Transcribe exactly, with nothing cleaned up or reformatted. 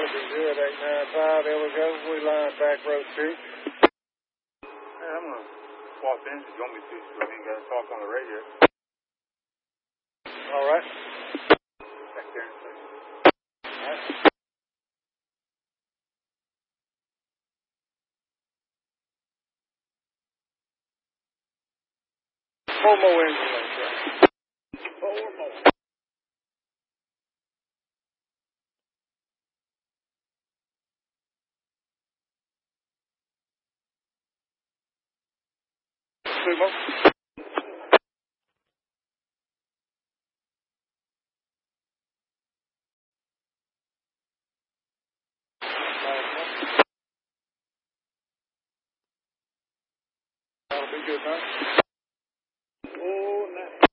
that'll be good. eight nine five, there we go. We line back road two. Hey, I'm going to swap in if you want me to, so we ain't got to talk on the radio. All right. Back there in a second. All right. Four more engine lights, right? Four more. Two more. That'll be good, huh? Oh, nice.